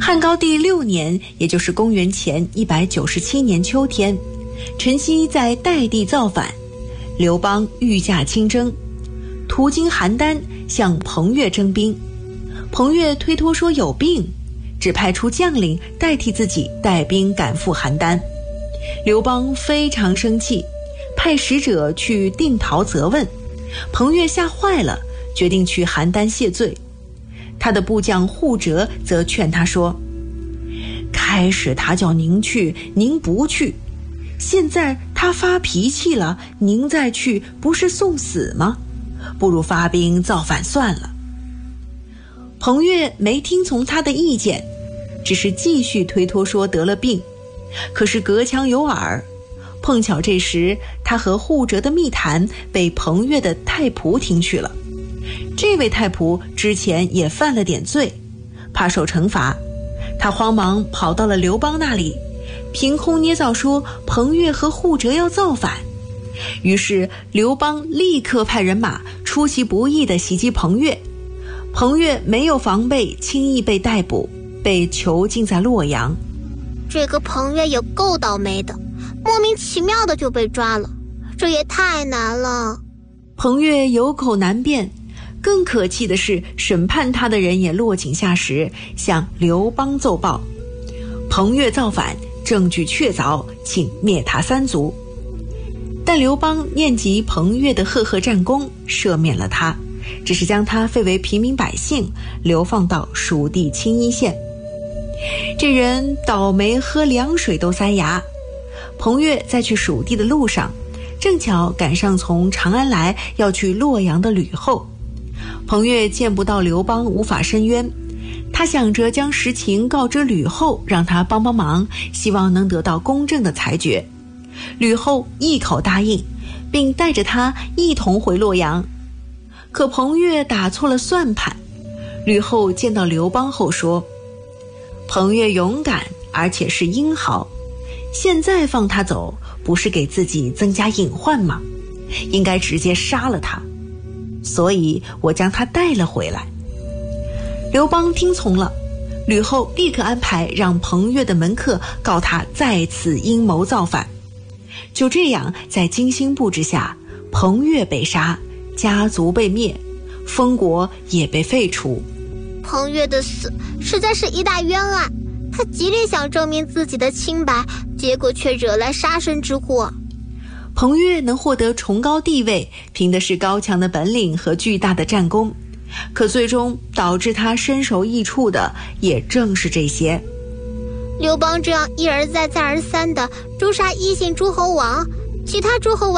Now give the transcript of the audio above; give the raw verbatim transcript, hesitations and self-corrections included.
汉高帝六年，也就是公元前一百九十七年秋天，陈豨在代地造反，刘邦御驾亲征，途经邯郸，向彭越征兵。彭越推脱说有病，只派出将领代替自己带兵赶赴邯郸。刘邦非常生气，派使者去定陶责问。彭越吓坏了，决定去邯郸谢罪。他的部将护哲则劝他说，开始他叫您去，您不去，现在他发脾气了，您再去不是送死吗？不如发兵造反算了。彭越没听从他的意见，只是继续推脱说得了病。可是隔墙有耳，碰巧这时他和护哲的密谈被彭越的太仆听去了。这位太仆之前也犯了点罪，怕受惩罚，他慌忙跑到了刘邦那里，凭空捏造说彭越和护哲要造反。于是刘邦立刻派人马出其不意地袭击彭越，彭越没有防备，轻易被逮捕，被囚禁在洛阳。 这个彭越也够倒霉的，莫名其妙的就被抓了，这也太难了。 彭越有口难辩，更可气的是审判他的人也落井下石，向刘邦奏报彭越造反，证据确凿，请灭他三族。但刘邦念及彭越的赫赫战功，赦免了他，只是将他废为平民百姓，流放到蜀地青衣县。这人倒霉，喝凉水都塞牙。彭越在去蜀地的路上，正巧赶上从长安来要去洛阳的吕后。彭越见不到刘邦，无法申冤，他想着将实情告知吕后，让他帮帮忙，希望能得到公正的裁决。吕后一口答应，并带着他一同回洛阳。可彭越打错了算盘，吕后见到刘邦后说，彭越勇敢，而且是英豪，现在放他走，不是给自己增加隐患吗？应该直接杀了他，所以我将他带了回来。刘邦听从了，吕后立刻安排让彭越的门客告他再次阴谋造反。就这样，在精心布置下，彭越被杀，家族被灭，封国也被废除。 彭越的死实在是一大冤案，他极力想证明自己的清白，结果却惹来杀身之祸。 彭越能获得崇高地位，凭的是高强的本领和巨大的战功，可最终导致他身首异处的也正是这些。 刘邦这样一而再再而三的诛杀异姓诸侯王，其他诸侯王